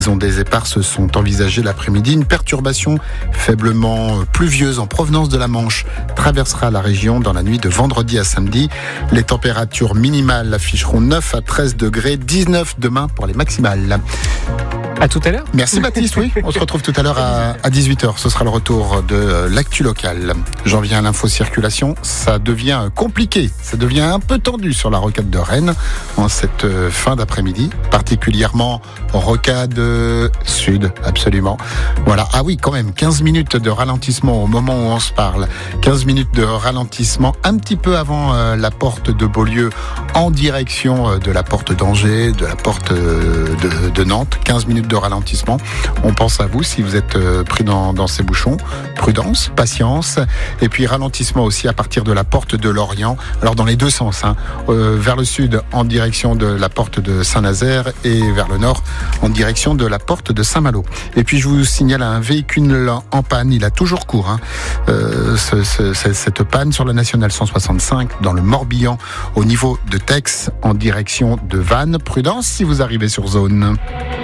Des éparses sont envisagées l'après-midi. Une perturbation faiblement pluvieuse en provenance de la Manche traversera la région dans la nuit de vendredi à samedi. Les températures minimales afficheront 9 à 13 degrés, 19 demain pour les maximales. À tout à l'heure. Merci Baptiste, oui. On se retrouve tout à l'heure à 18h. Ce sera le retour de l'actu locale. J'en viens à l'info-circulation. Ça devient compliqué. Ça devient un peu tendu sur la rocade de Rennes en cette fin d'après-midi. Particulièrement rocade sud, absolument. Voilà. Ah oui, quand même, 15 minutes de ralentissement au moment où on se parle. 15 minutes de ralentissement un petit peu avant la porte de Beaulieu en direction de la porte d'Angers, de la porte de Nantes. 15 minutes de ralentissement. On pense à vous si vous êtes pris dans ces bouchons. Prudence, patience. Et puis ralentissement aussi à partir de la porte de Lorient. Alors dans les deux sens, vers le sud en direction de la porte de Saint-Nazaire et vers le nord en direction de la porte de Saint-Malo. Et puis je vous signale un véhicule en panne. Il a toujours cours. Cette panne sur la nationale 165 dans le Morbihan au niveau de Tex en direction de Vannes. Prudence si vous arrivez sur zone.